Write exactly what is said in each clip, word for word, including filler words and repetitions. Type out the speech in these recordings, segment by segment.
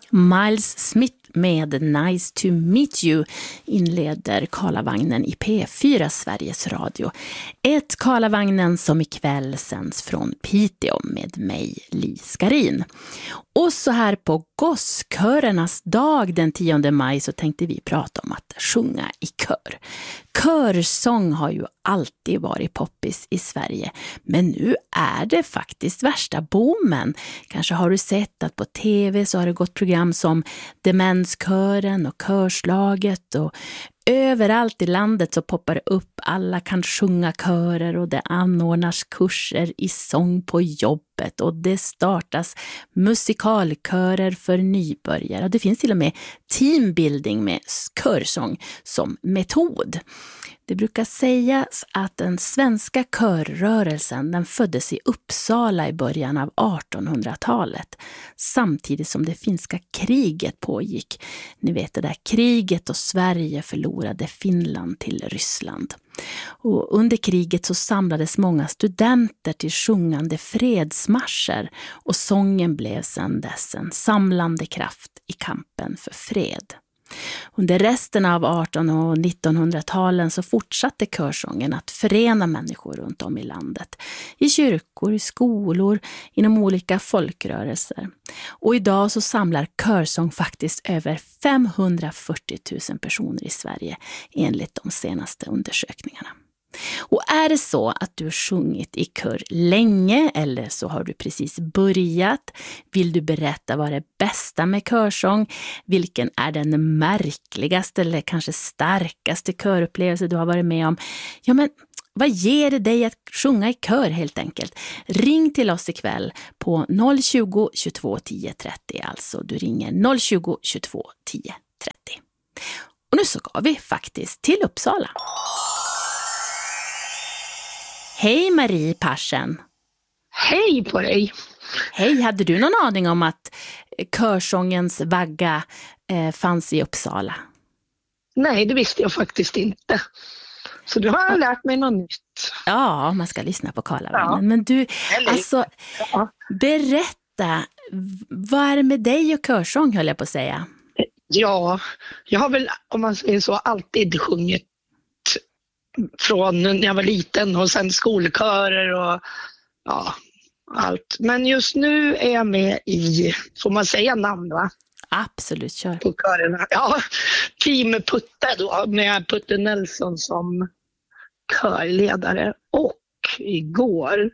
Miles Smith med Nice to meet you inleder Karlavagnen i P fyra Sveriges Radio. Ett Karlavagnen som ikväll sänds från Piteå med mig, Li Skarin. Och så här på Gosskörernas dag den tionde maj så tänkte vi prata om att sjunga i kör. Körsång har ju alltid varit poppis i Sverige, men nu är det faktiskt värsta boomen. Kanske har du sett att på tv så har det gått program som Demenskören och Körslaget, och överallt i landet så poppar det upp Alla kan sjunga körer och det anordnas kurser i sång på jobbet och det startas musikalkörer för nybörjare. Och det finns till och med teambuilding med körsång som metod. Det brukar sägas att den svenska körrörelsen den föddes i Uppsala i början av artonhundratalet, samtidigt som det finska kriget pågick. Ni vet det där kriget och Sverige förlorade Finland till Ryssland. Och under kriget så samlades många studenter till sjungande fredsmarscher och sången blev sedan dess en samlande kraft i kampen för fred. Under resten av artonhundra- och nittonhundratalen så fortsatte körsången att förena människor runt om i landet. I kyrkor, i skolor, inom olika folkrörelser. Och idag så samlar körsång faktiskt över femhundrafyrtio tusen personer i Sverige enligt de senaste undersökningarna. Och är det så att du har sjungit i kör länge eller så har du precis börjat, vill du berätta vad det bästa med körsång, vilken är den märkligaste eller kanske starkaste körupplevelse du har varit med om? Ja, men vad ger det dig att sjunga i kör helt enkelt? Ring till oss ikväll på noll tjugo, tjugotvå, tio, trettio, alltså du ringer noll tjugo, tjugotvå, tio, trettio. Och nu så går vi faktiskt till Uppsala. Hej Marie Parsen. Hej på dig. Hej, hade du någon aning om att körsångens vagga eh, fanns i Uppsala? Nej, det visste jag faktiskt inte. Så du har lärt mig något nytt. Ja, man ska lyssna på Karlavagnen. Ja. Men du, Eller, alltså, ja. berätta, vad är det med dig och körsång höll jag på att säga? Ja, jag har väl, om man säger så, alltid sjungit från när jag var liten och sen skolkörer och ja, allt. Men just nu är jag med i, får man säga namn va? Absolut, kör. På körerna. Ja, Team Putte då med Putte Nelson som körledare. Och igår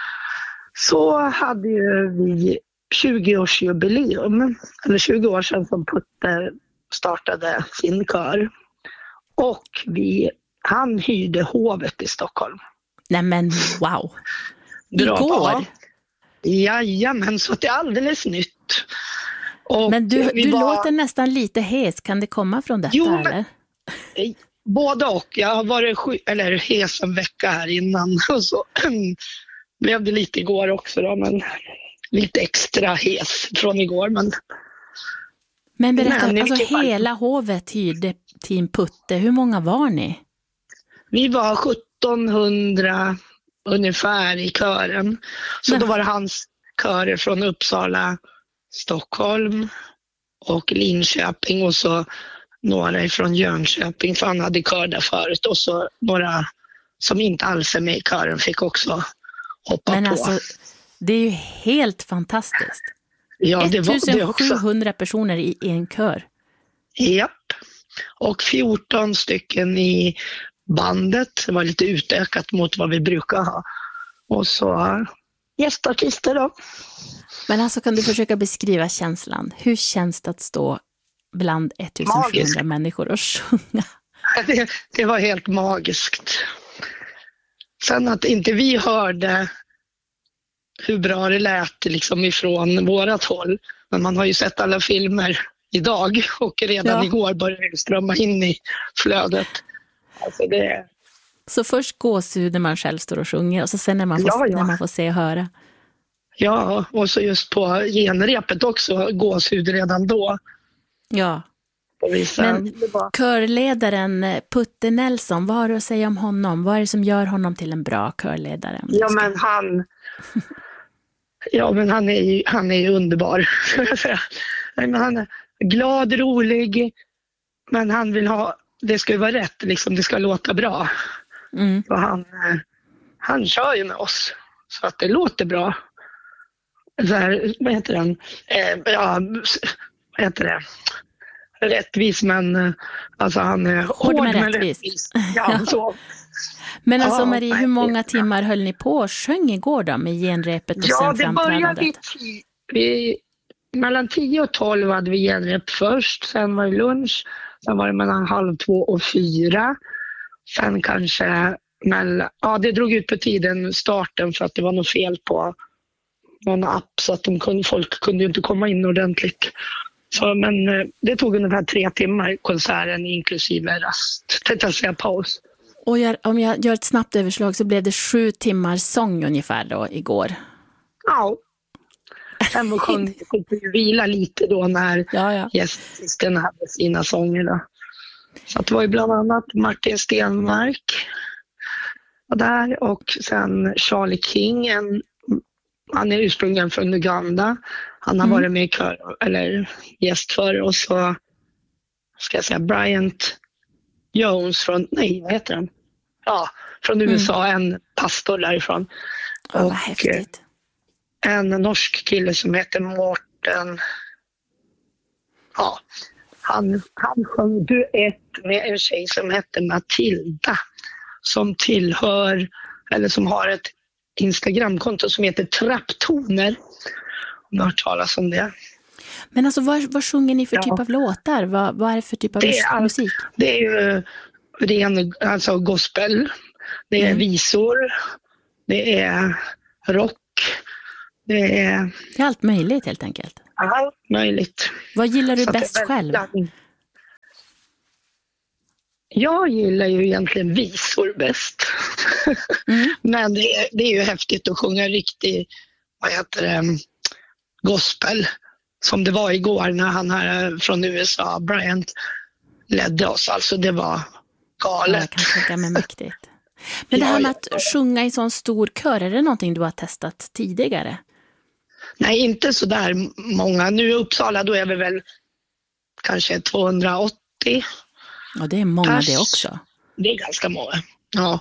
så hade ju vi tjugo-årsjubileum, eller tjugo år sedan som Putte startade sin kör. Och vi Han hyrde Hovet i Stockholm. Nej men wow. Bra Igår? på. Jajamän, så det är alldeles nytt. Och men du, du var... låter nästan lite hes. Kan det komma från detta jo, men... eller? Både och. Jag har varit sju... eller hes en vecka här innan. Och så blev det lite igår också då, men lite extra hes från igår. Men, men berätta, men, alltså hela fall... Hovet hyrde Team Putte. Hur många var ni? Vi var sjuttonhundra ungefär i kören. Så men... då var det hans körer från Uppsala, Stockholm och Linköping och så några från Jönköping för han hade kör där förut och så några som inte alls är med i kören fick också hoppa men på. Alltså, det är ju helt fantastiskt. Ja, det var det också. sjuttonhundra personer i en kör. Japp. Och fjorton stycken i bandet. Det var lite utökat mot vad vi brukar ha. Och så gästartister då. Men alltså kan du försöka beskriva känslan? Hur känns det att stå bland ettusensjuhundra människor och sjunga? Det, det var helt magiskt. Sen att inte vi hörde hur bra det lät liksom ifrån vårat håll. Men man har ju sett alla filmer idag och redan ja. igår började det strömma in i flödet. Alltså det... Så först gåshud när man själv står och sjunger och så sen när man får, ja, ja. När man får se och höra. Ja, och så just på genrepet också gåshud redan då. Ja. Vissa, men var... körledaren Putte Nelson, vad har du att säga om honom? Vad är det som gör honom till en bra körledare? Ja, men han... ja, men han är ju, han är ju underbar. Nej, men han är glad, rolig, men han vill ha, det ska ju vara rätt, liksom, det ska låta bra. Mm. Så han, han kör ju med oss så att det låter bra. Så här, vad heter den? Eh, ja, vad heter det? Rättvis, men alltså han är hård, hård men rättvis. rättvis. Ja, så. Men alltså ja, Marie, hur många timmar höll ni på och sjöng igår då med genrepet och ja, sen framträdandet? Ja, det började vi, mellan tio och tolv hade vi genrep först, sen var det lunch, sen var det mellan halv två och fyra. Sen kanske mellan, ja det drog ut på tiden starten för att det var något fel på någon app så att de kunde, folk kunde ju inte komma in ordentligt. Så, men det tog ungefär tre timmar konserten inklusive rast, tänkte jag säga paus. Och jag, om jag gör ett snabbt överslag så blev det sju timmar sång ungefär då igår. Ja. Sen var sjön, kunde vila lite då när ja, ja. gästarna hade sina sånger då. Så det var ju bland annat Martin Stenmark var där och sen Charlie King, en, han är ursprungligen från Uganda. Han har mm. varit med i kör, eller gäst för, och så ska jag säga Bryant Jones från, nej vad heter han? Ja, från U S A, mm. en pastor därifrån. Ja, vad häftigt. En norsk kille som heter Mårten. Ja, han, han sjöng duett med en tjej som heter Matilda. Som tillhör, eller som har ett Instagramkonto som heter Trapptoner. Om du har hört talas om det. Men alltså vad, vad sjunger ni för ja. typ av låtar? Vad, vad är det för typ av det är, musik? Det är ju ren, alltså gospel. Det är mm. visor. Det är rock. Det är... det är allt möjligt helt enkelt. Allt möjligt. Vad gillar du så bäst själv? Jag gillar ju egentligen visor bäst. Mm. Men det är, det är ju häftigt att sjunga riktig, vad heter det, gospel. Som det var igår när han här från U S A, Bryant, ledde oss. Alltså det var galet. Jag kan tänka mig mäktigt. Men det här med att sjunga i sån stor kör, är det någonting du har testat tidigare? Nej, inte så där många. Nu i Uppsala då är vi väl kanske tvåhundraåttio. Ja, det är många pers. Det också. Det är ganska många, ja.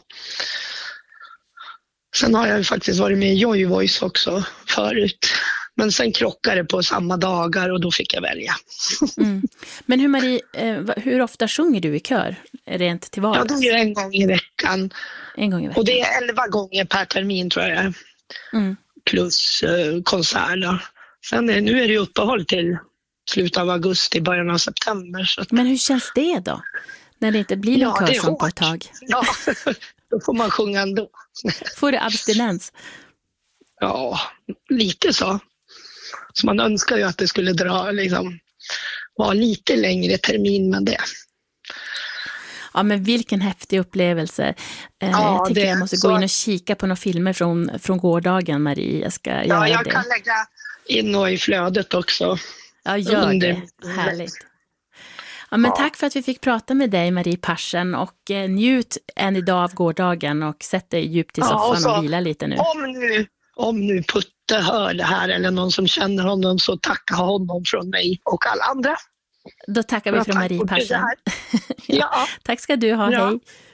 Sen har jag ju faktiskt varit med i Joy Voice också förut. Men sen krockade det på samma dagar och då fick jag välja. Mm. Men hur Marie, hur ofta sjunger du i kör? Rent till vardags? Ja, det är en gång i veckan. En gång i veckan. Och det är elva gånger per termin tror jag. Mm. Plus eh, konserter. Sen är, nu är det uppehåll till slutet av augusti, början av september. Så att... Men hur känns det då? När det inte blir någon ja, körsång på ett tag? Ja, då får man sjunga ändå. Får du abstinens? Ja, lite så. Så man önskar ju att det skulle dra, liksom, vara lite längre termin med det. Ja, men vilken häftig upplevelse. Eh, ja, jag tycker det, jag måste så... gå in och kika på några filmer från, från gårdagen, Marie. Jag ska ja, göra jag det. kan lägga in och i flödet också. Ja, gör Under... det. Härligt. Ja, men ja. Tack för att vi fick prata med dig, Marie Parsen, och eh, njut än idag av gårdagen och sätt dig djupt i soffan ja, och, så, och vila lite nu. Om nu, om nu Putte hör det här eller någon som känner honom, så tacka honom från mig och alla andra. Då tackar vi från Marie Parsen. ja. Ja. Tack ska du ha, ja. Hej.